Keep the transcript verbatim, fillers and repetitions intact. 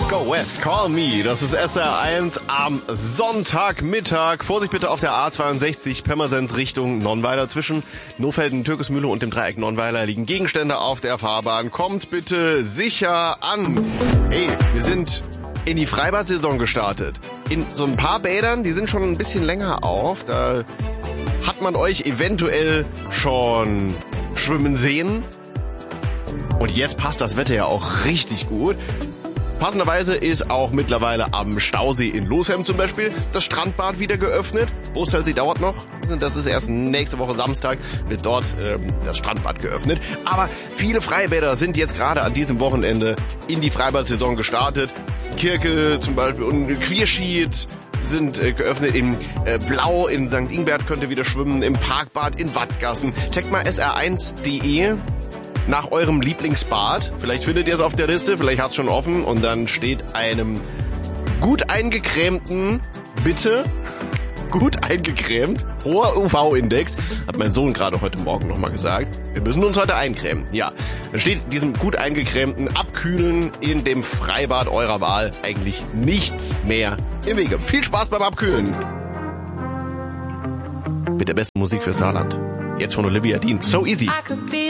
Go West, Call Me. Das ist S R eins am Sonntagmittag. Vorsicht bitte auf der A zweiundsechzig, Pirmasens Richtung Nonnweiler. Zwischen Nofelden, Türkismühle und dem Dreieck Nonnweiler liegen Gegenstände auf der Fahrbahn. Kommt bitte sicher an. Ey, wir sind in die Freibad-Saison gestartet. In so ein paar Bädern, die sind schon ein bisschen länger auf. Da hat man euch eventuell schon schwimmen sehen. Und jetzt passt das Wetter ja auch richtig gut. Passenderweise ist auch mittlerweile am Stausee in Losheim zum Beispiel das Strandbad wieder geöffnet. Brusthalsee dauert noch. Das ist erst nächste Woche Samstag, wird dort ähm, das Strandbad geöffnet. Aber viele Freibäder sind jetzt gerade an diesem Wochenende in die Freibad-Saison gestartet. Kirke zum Beispiel und Quierschied sind äh, geöffnet. In äh, Blau in Sankt Ingbert könnt ihr wieder schwimmen. Im Parkbad in Wattgassen. Checkt mal S R eins punkt de nach eurem Lieblingsbad. Vielleicht findet ihr es auf der Liste, vielleicht hat es schon offen und dann steht einem gut eingecremten, bitte, gut eingecremt, hoher U V-Index, hat mein Sohn gerade heute Morgen nochmal gesagt. Wir müssen uns heute eincremen. Ja, da steht diesem gut eingecremten Abkühlen in dem Freibad eurer Wahl eigentlich nichts mehr im Wege. Viel Spaß beim Abkühlen. Mit der besten Musik für Saarland. Jetzt von Olivia Dean. So easy.